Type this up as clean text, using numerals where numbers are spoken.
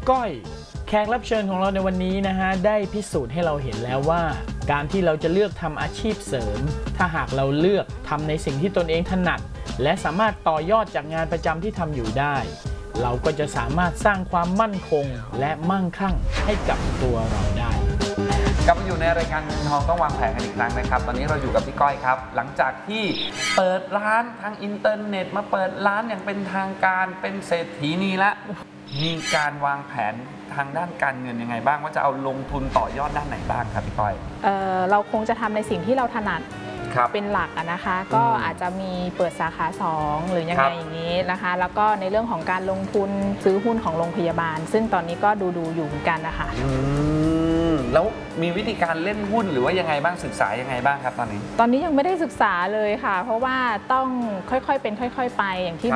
ก้อยแขกรับเชิญของเราในวันนี้นะฮะได้พิสูจน์ให้เราเห็นแล้วว่าการที่เราจะเลือกทำอาชีพเสริมถ้าหากเราเลือกทำในสิ่งที่ตนเองถนัดและสามารถต่อยอดจากงานประจำที่ทำอยู่ได้เราก็จะสามารถสร้างความมั่นคงและมั่งคั่งให้กับตัวเราได้กลับมาอยู่ในรายการเงินทองต้องวางแผนกันอีกครั้งนะครับตอนนี้เราอยู่กับพี่ก้อยครับหลังจากที่เปิดร้านทางอินเทอร์เน็ตมาเปิดร้านอย่างเป็นทางการเป็นเศรษฐีนีละมีการวางแผนทางด้านการเงินยังไงบ้างว่าจะเอาลงทุนต่อยอดด้านไหนบ้างครับพี่ก้อยเราคงจะทำในสิ่งที่เราถนัดเป็นหลักนะคะก็อาจจะมีเปิดสาขา2หรือยังไงอย่างนี้นะคะแล้วก็ในเรื่องของการลงทุนซื้อหุ้นของโรงพยาบาลซึ่งตอนนี้ก็ดูอยู่เหมือนกันนะคะแล้วมีวิธีการเล่นหุ้นหรือว่ายังไงบ้างศึกษายังไงบ้างครับตอนนี้ยังไม่ได้ศึกษาเลยค่ะเพราะว่าต้องค่อยๆเป็นค่อยๆไปอย่างที่